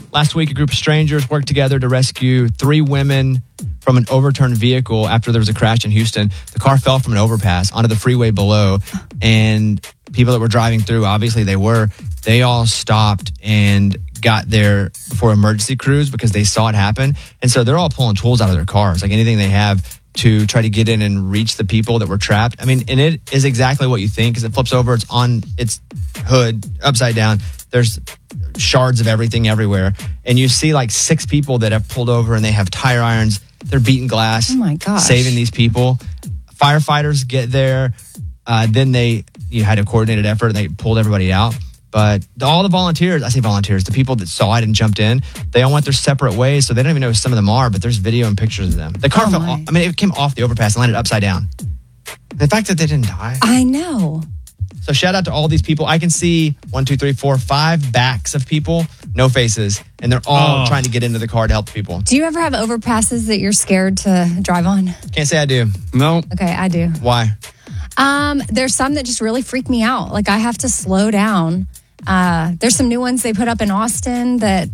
Last week, a group of strangers worked together to rescue 3 women from an overturned vehicle after there was a crash in Houston. The car fell from an overpass onto the freeway below, and people that were driving through, obviously they all stopped and got there before emergency crews because they saw it happen. And so they're all pulling tools out of their cars, like anything they have to try to get in and reach the people that were trapped. I mean, and it is exactly what you think, because it flips over, it's on its hood, upside down. There's shards of everything everywhere. And you see like 6 people that have pulled over and they have tire irons. They're beating glass. Oh my gosh. Saving these people. Firefighters get there. Then you had a coordinated effort and they pulled everybody out. But all the volunteers, I say volunteers, the people that saw it and jumped in, they all went their separate ways. So they don't even know who some of them are, but there's video and pictures of them. The car fell off. I mean, it came off the overpass and landed upside down. The fact that they didn't die. I know. So shout out to all these people. I can see 1, 2, 3, 4, 5 backs of people, no faces, and they're all trying to get into the car to help the people. Do you ever have overpasses that you're scared to drive on? Can't say I do. No. Okay, I do. Why? There's some that just really freak me out. Like, I have to slow down. There's some new ones they put up in Austin that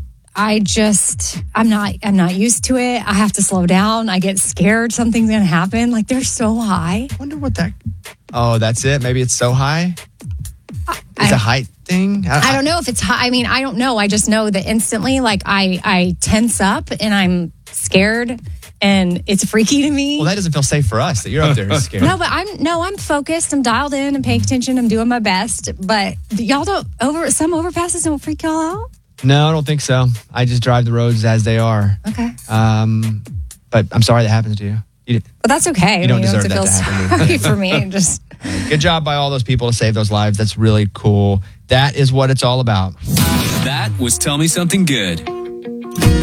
I'm not used to it. I have to slow down. I get scared something's going to happen. Like, they're so high. I wonder what oh, that's it. Maybe it's so high. It's a height thing. I don't know if it's high. I mean, I don't know. I just know that instantly, like, I tense up and I'm scared and it's freaky to me. Well, that doesn't feel safe for us that you're up there scared. No, but I'm focused. I'm dialed in and paying attention. I'm doing my best. But y'all some overpasses don't freak y'all out? No, I don't think so. I just drive the roads as they are. Okay. But I'm sorry that happens to you. But that's okay. You don't deserve to that feel to happen. sorry for me. Just good job by all those people to save those lives. That's really cool. That is what it's all about. That was Tell Me Something Good.